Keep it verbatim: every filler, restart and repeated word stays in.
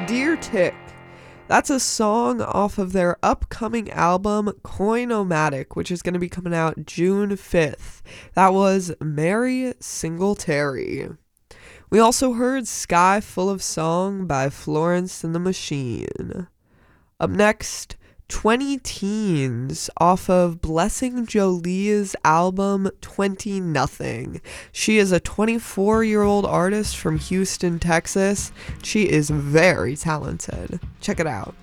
Dear Tick. That's a song off of their upcoming album Coinomatic, which is going to be coming out June fifth. That was Mary Singletary. We also heard Sky Full of Song by Florence and the Machine. Up next, twenty Teens off of Blessing Jolie's album twenty Nothing. She is a twenty-four-year-old artist from Houston, Texas. She is very talented. Check it out.